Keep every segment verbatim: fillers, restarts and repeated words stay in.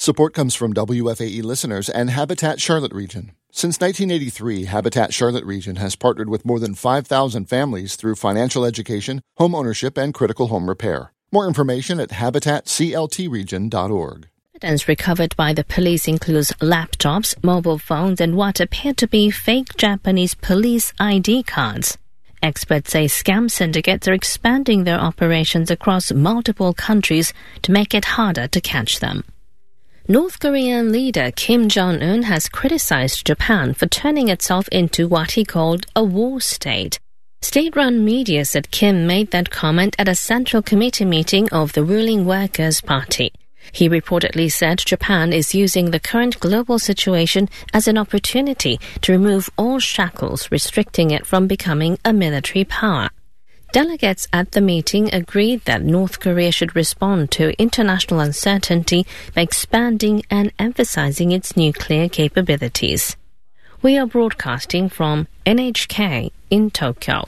Support comes from W F A E listeners and Habitat Charlotte Region. Since nineteen eighty-three, Habitat Charlotte Region has partnered with more than five thousand families through financial education, home ownership, and critical home repair. More information at habitat c l t region dot org. Evidence recovered by the police includes laptops, mobile phones, and what appear to be fake Japanese police I D cards. Experts say scam syndicates are expanding their operations across multiple countries to make it harder to catch them. North Korean leader Kim Jong-un has criticized Japan for turning itself into what he called a war state. State-run media said Kim made that comment at a Central Committee meeting of the ruling Workers' Party. He reportedly said Japan is using the current global situation as an opportunity to remove all shackles restricting it from becoming a military power. Delegates at the meeting agreed that North Korea should respond to international uncertainty by expanding and emphasizing its nuclear capabilities. We are broadcasting from N H K in Tokyo.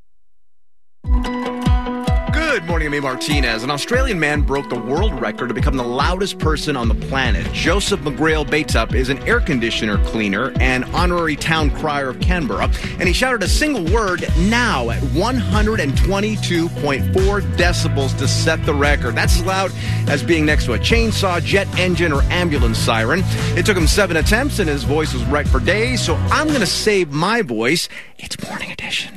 Good morning, I'm A. Martinez. An Australian man broke the world record to become the loudest person on the planet. Joseph McGrail Bateup is an air conditioner cleaner and honorary town crier of Canberra, and he shouted a single word, now, at one hundred twenty-two point four decibels to set the record. That's as loud as being next to a chainsaw, jet engine, or ambulance siren. It took him seven attempts, and his voice was wrecked for days, so I'm going to save my voice. It's Morning Edition.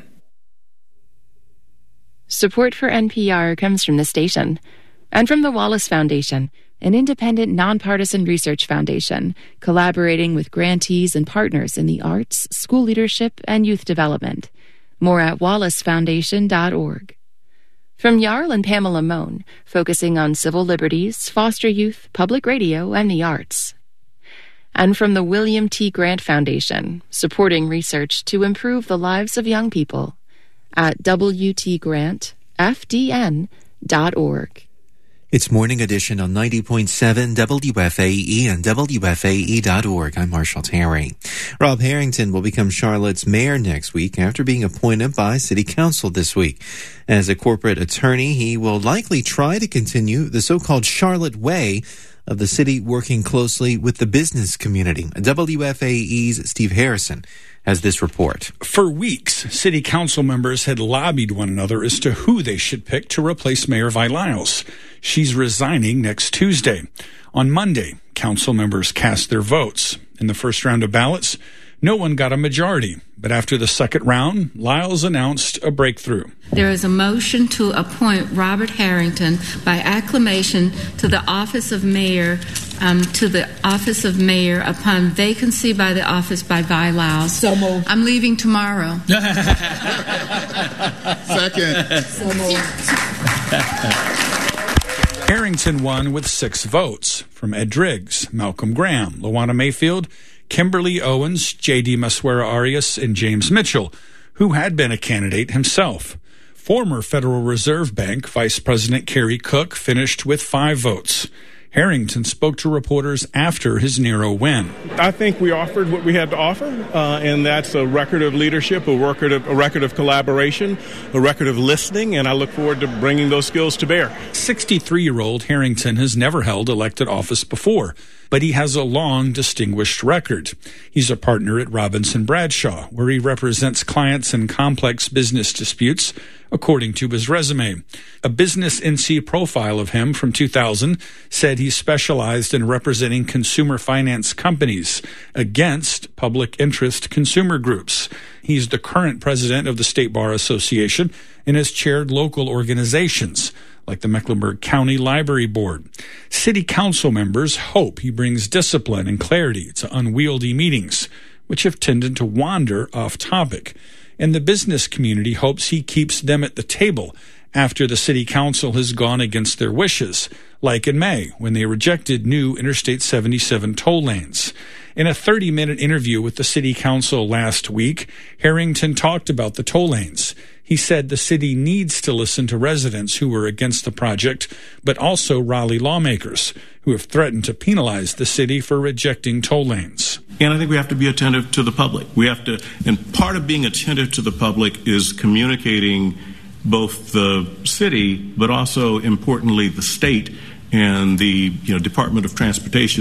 Support for N P R comes from the station and from the Wallace Foundation, an independent, nonpartisan research foundation collaborating with grantees and partners in the arts, school leadership, and youth development. More at wallace foundation dot org. From Jarl and Pamela Mohn, focusing on civil liberties, foster youth, public radio, and the arts. And from the William T. Grant Foundation, supporting research to improve the lives of young people. At w t grant f d n dot org. It's Morning Edition on ninety point seven W F A E and W F A E dot org. I'm Marshall Terry. Rob Harrington will become Charlotte's mayor next week after being appointed by City Council this week. As a corporate attorney, he will likely try to continue the so-called Charlotte Way of the city, working closely with the business community. W F A E's Steve Harrison has this report. For weeks, city council members had lobbied one another as to who they should pick to replace Mayor Vi Lyles. She's resigning next Tuesday. On Monday, council members cast their votes. In the first round of ballots, no one got a majority. But after the second round, Lyles announced a breakthrough. There is a motion to appoint Robert Harrington by acclamation to the office of mayor, um, to the office of mayor upon vacancy by the office by Vi Lyles. So moved. I'm leaving tomorrow. Second. So moved. Harrington won with six votes from Ed Driggs, Malcolm Graham, Luana Mayfield, Kimberly Owens, J D Maswera Arias, and James Mitchell, who had been a candidate himself. Former Federal Reserve Bank Vice President Kerry Cook finished with five votes. Harrington spoke to reporters after his narrow win. I think we offered what we had to offer, uh, and that's a record of leadership, a record of, a record of collaboration, a record of listening, and I look forward to bringing those skills to bear. sixty-three-year-old Harrington has never held elected office before, but he has a long, distinguished record. He's a partner at Robinson Bradshaw, where he represents clients in complex business disputes, according to his resume. A Business N C profile of him from two thousand said he specialized in representing consumer finance companies against public interest consumer groups. He's the current president of the State Bar Association and has chaired local organizations like the Mecklenburg County Library Board. City council members hope he brings discipline and clarity to unwieldy meetings, which have tended to wander off topic. And the business community hopes he keeps them at the table after the city council has gone against their wishes, like in May when they rejected new Interstate seventy-seven toll lanes. In a thirty-minute interview with the city council last week, Harrington talked about the toll lanes. He said the city needs to listen to residents who are against the project, but also Raleigh lawmakers who have threatened to penalize the city for rejecting toll lanes. And I think we have to be attentive to the public. We have to, and part of being attentive to the public is communicating both the city, but also importantly the state and the you know Department of Transportation